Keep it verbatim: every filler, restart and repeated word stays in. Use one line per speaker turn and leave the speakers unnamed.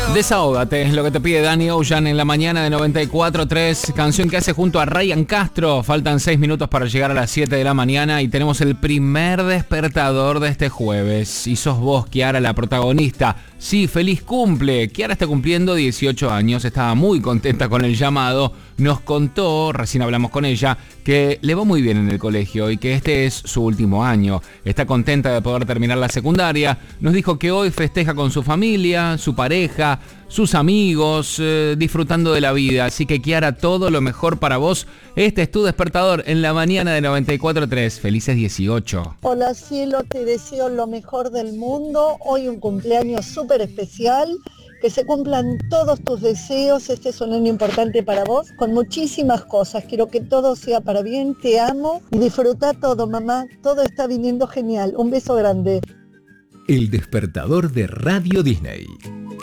Desahógate, es lo que te pide Danny Ocean en la mañana de noventa y cuatro punto tres, canción que hace junto a Ryan Castro. Faltan seis minutos para llegar a las siete de la mañana y tenemos el primer despertador de este jueves. Y sos vos, Kiara, la protagonista. Sí, feliz cumple. Kiara está cumpliendo dieciocho años, estaba muy contenta con el llamado. Nos contó, recién hablamos con ella, que le va muy bien en el colegio y que este es su último año. Está contenta de poder terminar la secundaria. Nos dijo que hoy festeja con su familia, su pareja, sus amigos, eh, disfrutando de la vida. Así que, Kiara, todo lo mejor para vos. Este es tu despertador en la mañana de noventa y cuatro punto tres. Felices dieciocho.
Hola, cielo, te deseo lo mejor del mundo. Hoy un cumpleaños súper especial. Que se cumplan todos tus deseos. Este es un año importante para vos, con muchísimas cosas. Quiero que todo sea para bien. Te amo y disfruta todo, mamá. Todo está viniendo genial. Un beso grande.
El despertador de Radio Disney.